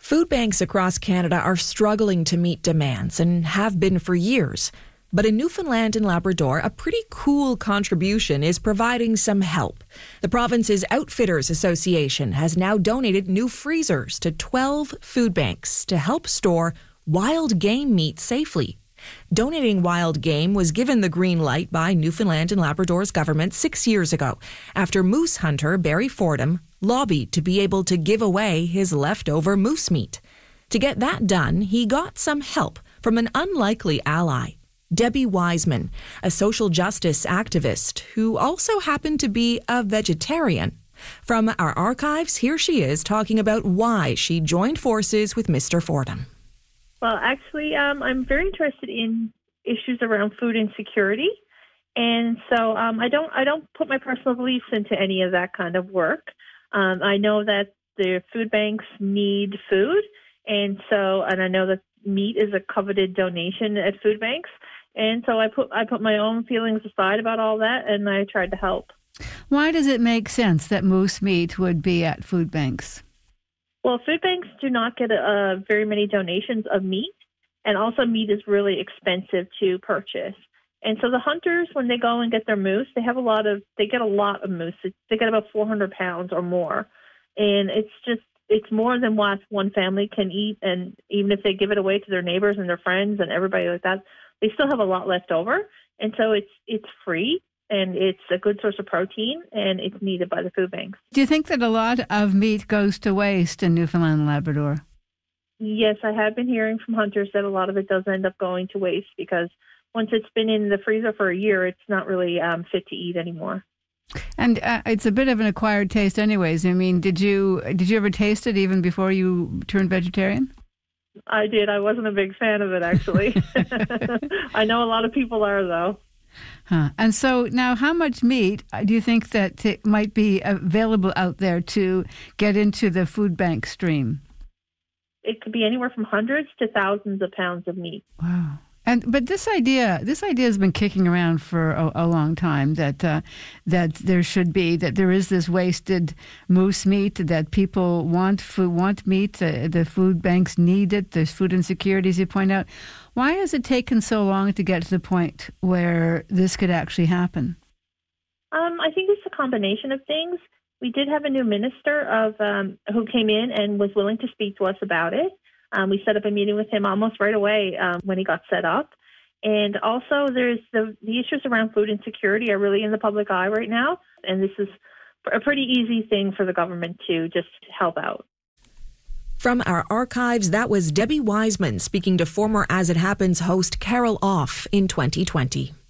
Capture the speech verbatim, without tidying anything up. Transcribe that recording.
Food banks across Canada are struggling to meet demands and have been for years. But in Newfoundland and Labrador, a pretty cool contribution is providing some help. The province's Outfitters Association has now donated new freezers to twelve food banks to help store wild game meat safely. Donating wild game was given the green light by Newfoundland and Labrador's government six years ago after moose hunter Barry Fordham lobbied to be able to give away his leftover moose meat. To get that done, he got some help from an unlikely ally, Debbie Wiseman, a social justice activist who also happened to be a vegetarian. From our archives, here she is talking about why she joined forces with Mister Fordham. Well, actually, um, I'm very interested in issues around food insecurity, and so um, I don't I don't put my personal beliefs into any of that kind of work. Um, I know that the food banks need food, and so and I know that meat is a coveted donation at food banks, and so I put I put my own feelings aside about all that, and I tried to help. Why does it make sense that moose meat would be at food banks? Well, food banks do not get uh, very many donations of meat, and also meat is really expensive to purchase. And so the hunters, when they go and get their moose, they have a lot of, they get a lot of moose. They get about four hundred pounds or more. And it's just, it's more than what one family can eat. And even if they give it away to their neighbors and their friends and everybody like that, they still have a lot left over. And so it's it's free. And it's a good source of protein, and it's needed by the food banks. Do you think that a lot of meat goes to waste in Newfoundland and Labrador? Yes, I have been hearing from hunters that a lot of it does end up going to waste because once it's been in the freezer for a year, it's not really um, fit to eat anymore. And uh, it's a bit of an acquired taste anyways. I mean, did you did you ever taste it even before you turned vegetarian? I did. I wasn't a big fan of it, actually. I know a lot of people are, though. Huh. And so now, how much meat do you think that it might be available out there to get into the food bank stream? It could be anywhere from hundreds to thousands of pounds of meat. Wow. And but this idea, this idea has been kicking around for a, a long time. That uh, that there should be that there is this wasted moose meat that people want food, want meat. Uh, the food banks need it. There's food insecurity, as you point out. Why has it taken so long to get to the point where this could actually happen? Um, I think it's a combination of things. We did have a new minister of um, who came in and was willing to speak to us about it. Um, we set up a meeting with him almost right away um, when he got set up. And also there's the, the issues around food insecurity are really in the public eye right now. And this is a pretty easy thing for the government to just help out. From our archives, that was Debbie Wiseman speaking to former As It Happens host Carol Off in twenty twenty.